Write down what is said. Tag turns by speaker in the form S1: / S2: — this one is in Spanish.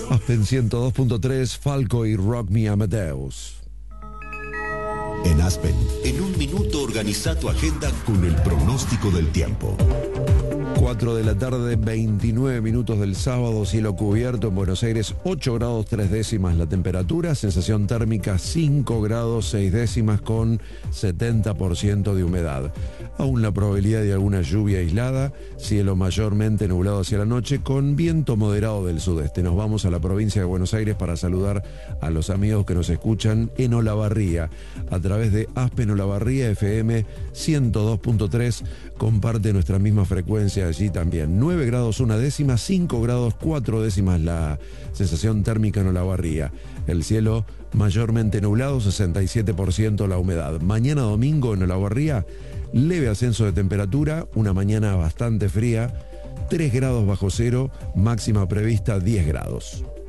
S1: Aspen 102.3, Falco y Rock Me Amadeus.
S2: En Aspen, en un minuto organiza tu agenda con el pronóstico del tiempo.
S1: 4 de la tarde, 29 minutos del sábado, cielo cubierto en Buenos Aires, 8 grados 3 décimas la temperatura, sensación térmica 5 grados 6 décimas con 70% de humedad. Aún la probabilidad de alguna lluvia aislada, cielo mayormente nublado hacia la noche con viento moderado del sudeste. Nos vamos a la provincia de Buenos Aires para saludar a los amigos que nos escuchan en Olavarría. A través de Aspen Olavarría FM 102.3, comparte nuestra misma frecuencia allí también. 9 grados 1 décima, 5 grados 4 décimas la sensación térmica en Olavarría. El cielo mayormente nublado, 67% la humedad. Mañana domingo en Olavarría, leve ascenso de temperatura, una mañana bastante fría, 3 grados bajo cero, máxima prevista 10 grados.